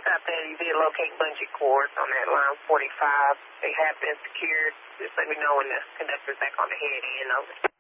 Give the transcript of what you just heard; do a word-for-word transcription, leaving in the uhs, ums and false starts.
out there, you did locate bungee cords on that line forty-five. They have been secured. Just let me know when the conductor's back on the head end. Over.